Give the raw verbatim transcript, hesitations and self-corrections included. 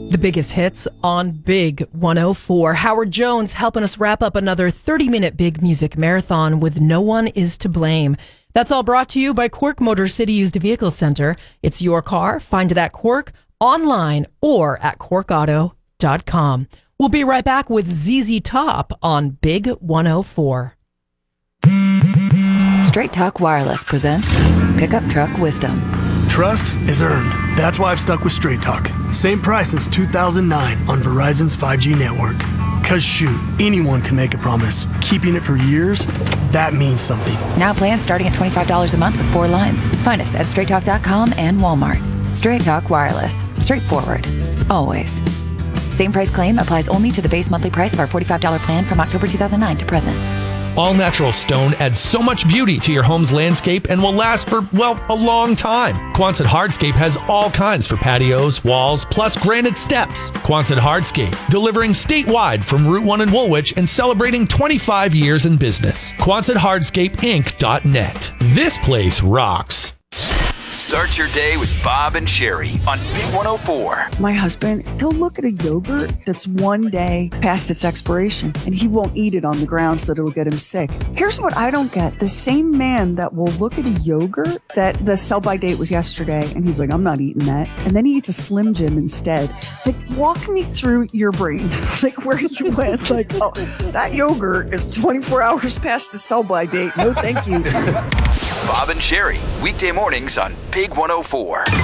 The biggest hits on Big one oh four. Howard Jones helping us wrap up another thirty-minute Big Music Marathon with No One Is to Blame. That's all brought to you by Quirk Motor City Used Vehicle Center. It's your car. Find it at Quirk, online, or at quirk auto dot com. We'll be right back with Z Z Top on Big one oh four. Straight Talk Wireless presents Pickup Truck Wisdom. Trust is earned. That's why I've stuck with Straight Talk. Same price since two thousand nine on Verizon's five G network. Cause shoot, anyone can make a promise. Keeping it for years, that means something. Now plans starting at twenty-five dollars a month with four lines. Find us at straight talk dot com and Walmart. Straight Talk Wireless. Straightforward. Always. Same price claim applies only to the base monthly price of our forty-five dollars plan from October two thousand nine to present. All natural stone adds so much beauty to your home's landscape and will last for, well, a long time. Quonset Hardscape has all kinds for patios, walls, plus granite steps. Quonset Hardscape, delivering statewide from Route one in Woolwich and celebrating twenty-five years in business. Quonset Hardscape Inc dot net. This place rocks. Start your day with Bob and Sherry on Big one oh four. My husband, he'll look at a yogurt that's one day past its expiration, and he won't eat it on the grounds that it'll get him sick. Here's what I don't get. The same man that will look at a yogurt that the sell-by date was yesterday, and he's like, I'm not eating that. And then he eats a Slim Jim instead. Like, walk me through your brain. Like, where you went. Like, oh, that yogurt is twenty-four hours past the sell-by date. No, thank you. Bob and Sherry, weekday mornings on Big one oh four.